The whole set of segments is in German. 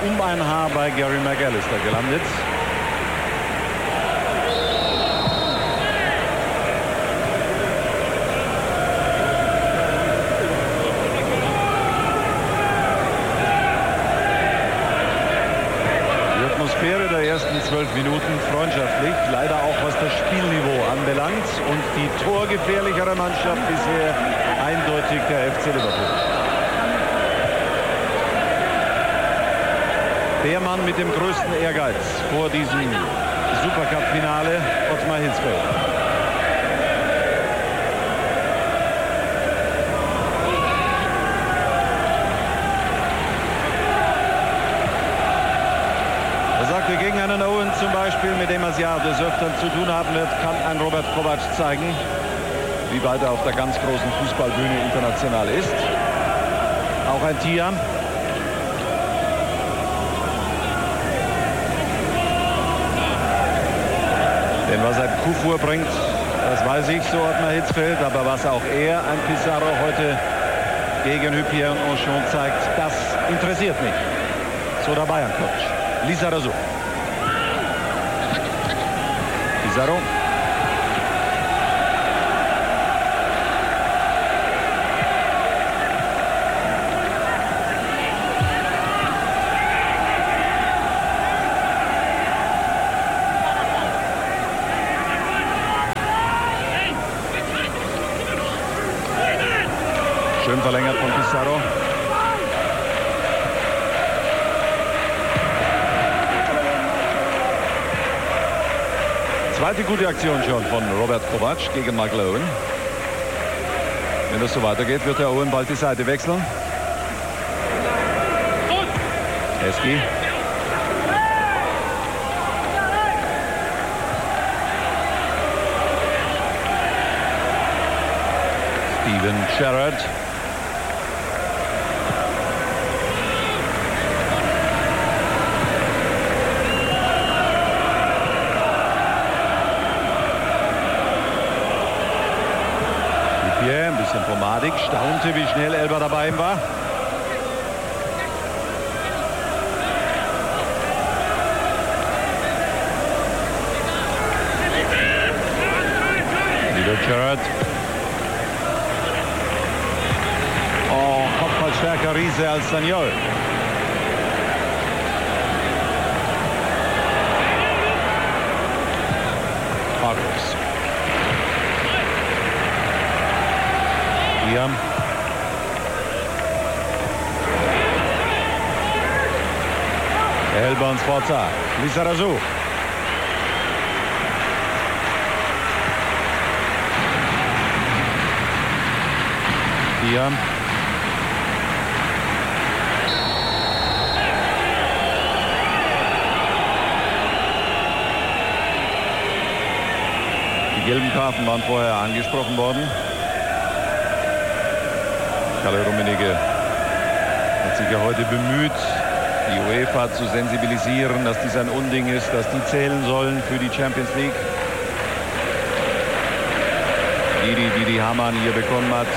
um ein Haar bei Gary McAllister gelandet. Die Atmosphäre der ersten 12 Minuten freundschaftlich, leider auch was das Spielniveau anbelangt. Und die torgefährlichere Mannschaft bisher eindeutig der FC Liverpool. Der Mann mit dem größten Ehrgeiz vor diesem Supercup-Finale, Ottmar Hitzfeld. Er sagte, gegen einen Owen zum Beispiel, mit dem er es ja des Öfteren zu tun haben wird, kann ein Robert Kovac zeigen, wie weit er auf der ganz großen Fußballbühne international ist. Auch ein Thiam. Denn was ein Kufur bringt, das weiß ich, so Ottmar Hitzfeld. Aber was auch er, ein Pizarro, heute gegen Hyypiä und Auchon zeigt, das interessiert mich. So der Bayern-Coach. Lizarazu. Pizarro. Schön verlängert von Pizarro. Zweite gute Aktion schon von Robert Kovac gegen Michael Owen. Wenn das so weitergeht, wird der Owen bald die Seite wechseln. Heskey. Steven Gerrard. Ein bisschen pomadig, staunte, wie schnell Elber dabei war. Wieder Gerrard. Oh, Kopfballstärker Riese als Daniel. Hargreaves. Thiam. Elber und Sforza. Lizarazu. Thiam. Die gelben Karten waren vorher angesprochen worden. Kalle Rummenigge hat sich ja heute bemüht, die UEFA zu sensibilisieren, dass dies ein Unding ist, dass die zählen sollen für die Champions League. Die Hamann hier bekommen hat.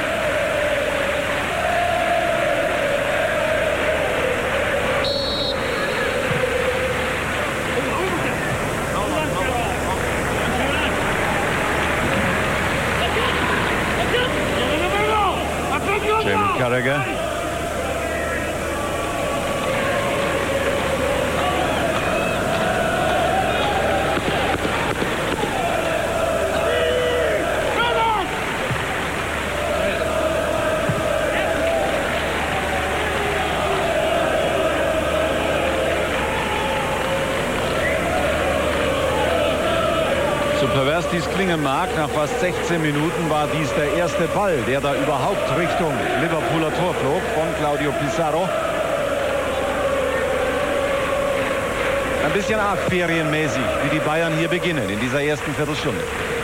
Jamie Carragher. So pervers dies klingen mag, nach fast 16 Minuten war dies der erste Ball, der da überhaupt Richtung Liverpooler Tor flog von Claudio Pizarro. Ein bisschen arg ferienmäßig, wie die Bayern hier beginnen in dieser ersten Viertelstunde.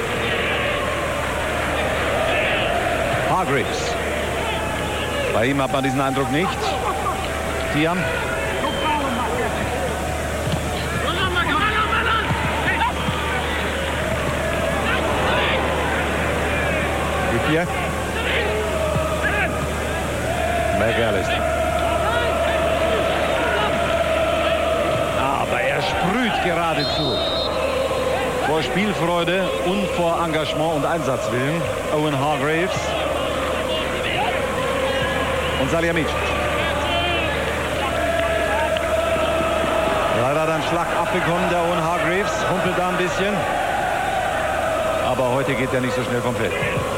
Hargreaves. Bei ihm hat man diesen Eindruck nicht. Thiam. Hyypiä. McAllister. sprüht geradezu vor Spielfreude und vor Engagement und Einsatzwillen. Owen Hargreaves und Salihamidzic. Leider hat einen Schlag abbekommen, der Owen Hargreaves. Humpelt da ein bisschen. Aber heute geht er nicht so schnell vom Feld.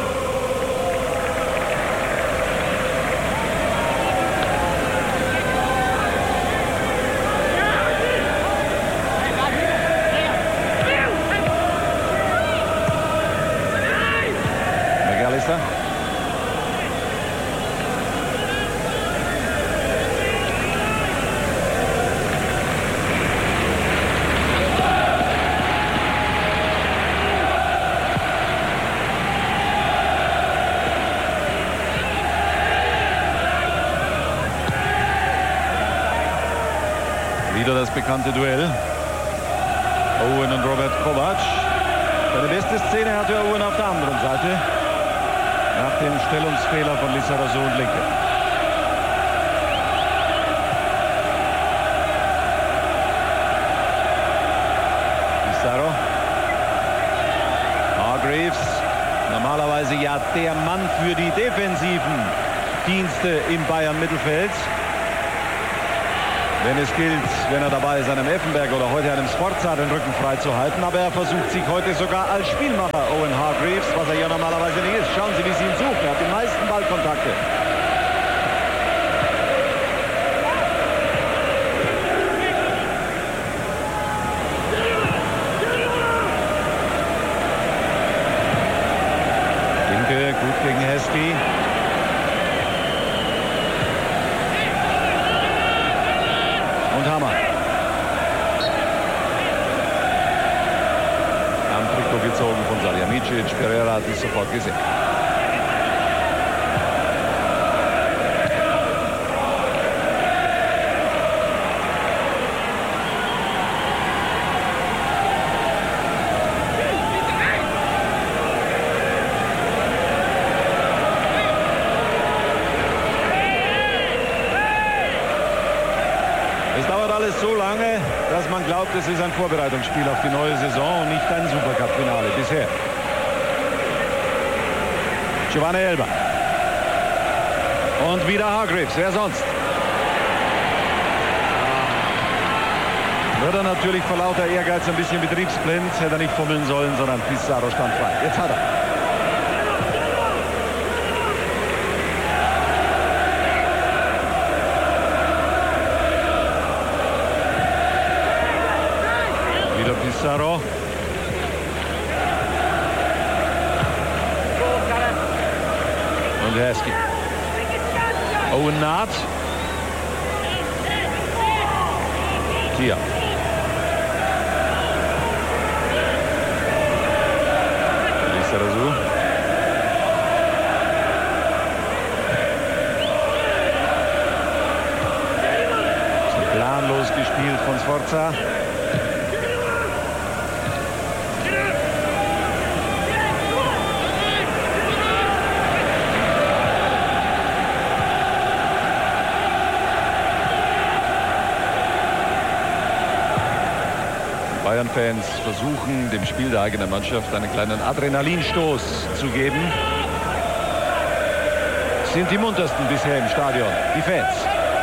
McAllister. Wieder das bekannte Duell. Owen und Robert Kovac. Seine beste Szene hatte Owen auf der anderen Seite. Nach dem Stellungsfehler von Lizarazu und Linke. Pizarro. Hargreaves. Normalerweise ja der Mann für die defensiven Dienste im Bayern-Mittelfeld. Wenn es gilt, wenn er dabei ist, einem Effenberg oder heute einem Sforza den Rücken frei zu halten. Aber er versucht sich heute sogar als Spielmacher, Owen Hargreaves, was er ja normalerweise nicht ist. Schauen Sie, wie Sie ihn suchen. Er hat die meisten Ballkontakte. Linke, gut gegen Heskey. Und Hammer. Am Trikot gezogen von Salihamidzic. Pereira hat es sofort gesehen. Es dauert alles so lange, dass man glaubt, es ist ein Vorbereitungsspiel auf die neue Saison und nicht ein Supercup-Finale bisher. Giovanni Elber. Und wieder Hargreaves. Wer sonst? Wird er natürlich vor lauter Ehrgeiz ein bisschen betriebsblind. Hätte er nicht fummeln sollen, sondern Pizarro stand frei. Jetzt hat er. Pizarro. Und Heskey. Owen naht. Hier. Lizarazu. Planlos gespielt von Sforza. Bayern-Fans versuchen, dem Spiel der eigenen Mannschaft einen kleinen Adrenalinstoß zu geben. Sind die muntersten bisher im Stadion, die Fans.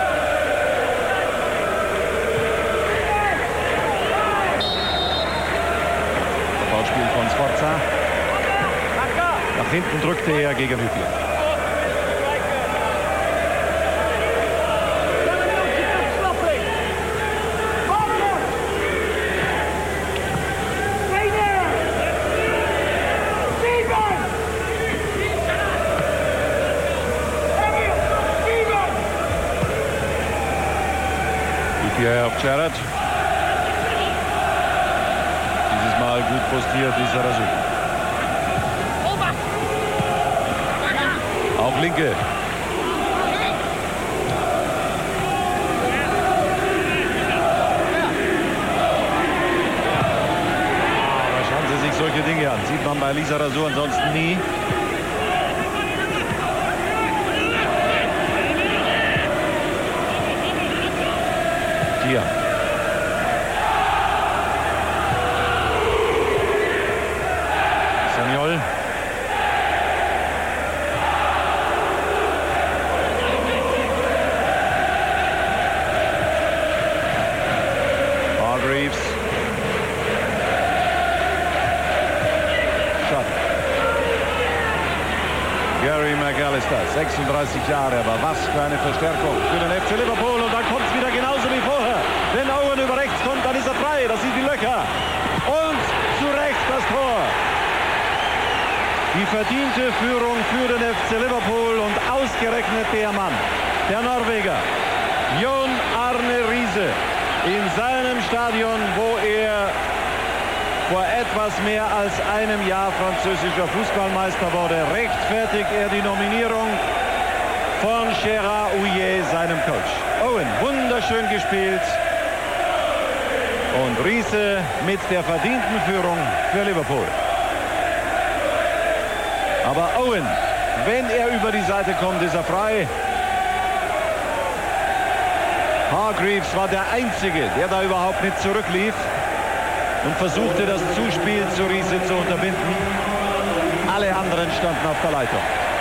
Foulspiel von Sforza. Nach hinten drückte er gegen Hübner. Hier auf Gerrard. Dieses Mal gut postiert Lizarazu. Auf Linke. Aber schauen Sie sich solche Dinge an. Sieht man bei Lizarazu ansonsten nie. Hier. Hargreaves. Schade. Gary McAllister, 36 Jahre, aber was für eine Verstärkung für den FC Liverpool. Und dann kommt es wieder genauso wie vorher. Wenn Owen über rechts kommt, dann ist er frei. Das sind die Löcher. Und zu Recht das Tor. Die verdiente Führung für den FC Liverpool und ausgerechnet der Mann, der Norweger, Jon Arne Riise, in seinem Stadion, wo er vor etwas mehr als einem Jahr französischer Fußballmeister wurde, rechtfertigt er die Nominierung von Gérard Houllier, seinem Coach. Owen, wunderschön gespielt. Und Riise mit der verdienten Führung für Liverpool. Aber Owen, wenn er über die Seite kommt, ist er frei. Hargreaves war der Einzige, der da überhaupt nicht zurücklief und versuchte, das Zuspiel zu Riise zu unterbinden. Alle anderen standen auf der Leitung.